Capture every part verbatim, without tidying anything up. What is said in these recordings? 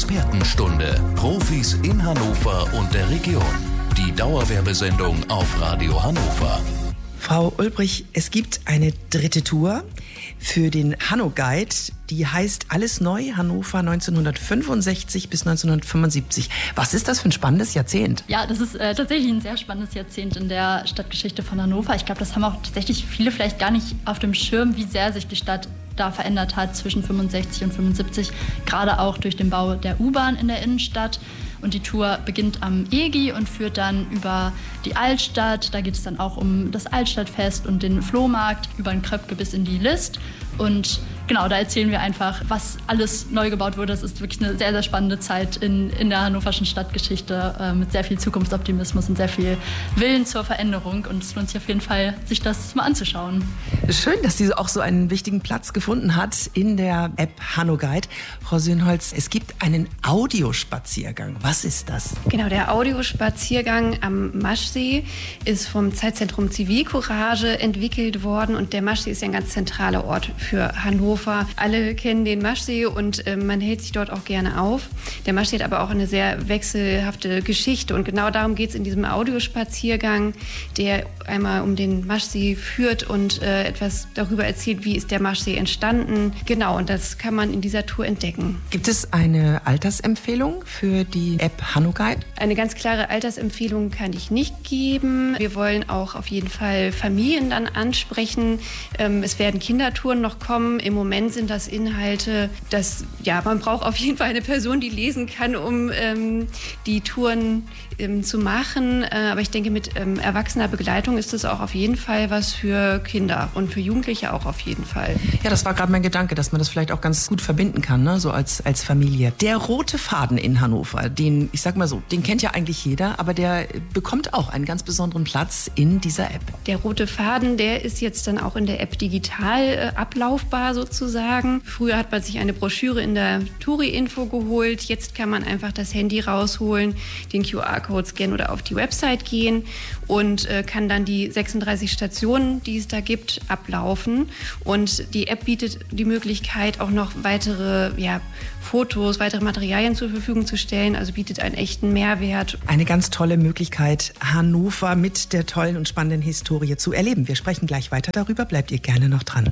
Expertenstunde. Profis in Hannover und der Region. Die Dauerwerbesendung auf Radio Hannover. Frau Ulbrich, es gibt eine dritte Tour für den Hanno-Guide. Die heißt Alles neu, Hannover neunzehnhundertfünfundsechzig bis neunzehnhundertfünfundsiebzig. Was ist das für ein spannendes Jahrzehnt? Ja, das ist äh, tatsächlich ein sehr spannendes Jahrzehnt in der Stadtgeschichte von Hannover. Ich glaube, das haben auch tatsächlich viele vielleicht gar nicht auf dem Schirm, wie sehr sich die Stadt da verändert hat zwischen fünfundsechzig und fünfundsiebzig. Gerade auch durch den Bau der U-Bahn in der Innenstadt. Und die Tour beginnt am E G I und führt dann über die Altstadt. Da geht es dann auch um das Altstadtfest und den Flohmarkt, über den Kröpke bis in die List. Und genau, da erzählen wir einfach, was alles neu gebaut wurde. Das ist wirklich eine sehr, sehr spannende Zeit in, in der hannoverschen Stadtgeschichte äh, mit sehr viel Zukunftsoptimismus und sehr viel Willen zur Veränderung. Und es lohnt sich auf jeden Fall, sich das mal anzuschauen. Schön, dass sie auch so einen wichtigen Platz gefunden hat in der App Hanno-Guide. Frau Söhnholz, es gibt einen Audiospaziergang. Was ist das? Genau, der Audiospaziergang am Maschsee ist vom Zeitzentrum Zivilcourage entwickelt worden. Und der Maschsee ist ja ein ganz zentraler Ort für Hannover. Alle kennen den Maschsee und äh, man hält sich dort auch gerne auf. Der Maschsee hat aber auch eine sehr wechselhafte Geschichte und genau darum geht es in diesem Audiospaziergang, der einmal um den Maschsee führt und äh, etwas darüber erzählt, wie ist der Maschsee entstanden. Genau, und das kann man in dieser Tour entdecken. Gibt es eine Altersempfehlung für die App Hanno-Guide? Eine ganz klare Altersempfehlung kann ich nicht geben. Wir wollen auch auf jeden Fall Familien dann ansprechen. Ähm, es werden Kindertouren noch kommen. Im Moment sind das Inhalte, dass ja, man braucht auf jeden Fall eine Person, die lesen kann, um ähm, die Touren ähm, zu machen. Äh, aber ich denke, mit ähm, erwachsener Begleitung ist das auch auf jeden Fall was für Kinder und für Jugendliche auch auf jeden Fall. Ja, das war gerade mein Gedanke, dass man das vielleicht auch ganz gut verbinden kann, ne? So als, als Familie. Der rote Faden in Hannover, den, ich sag mal so, den kennt ja eigentlich jeder, aber der bekommt auch einen ganz besonderen Platz in dieser App. Der rote Faden, der ist jetzt dann auch in der App digital äh, ablaufbar sozusagen. Früher hat man sich eine Broschüre in der Touri-Info geholt. Jetzt kann man einfach das Handy rausholen, den Q R-Code scannen oder auf die Website gehen und äh, kann dann die sechsunddreißig Stationen, die es da gibt, ablaufen. Und die App bietet die Möglichkeit, auch noch weitere ja, Fotos, weitere Materialien zur Verfügung zu stellen. Also bietet einen echten Mehrwert. Eine ganz tolle Möglichkeit, Hannover mit der tollen und spannenden Historie zu erleben. Wir sprechen gleich weiter darüber. Bleibt ihr gerne noch dran.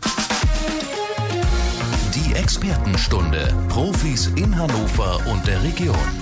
Die Expertenstunde. Profis in Hannover und der Region.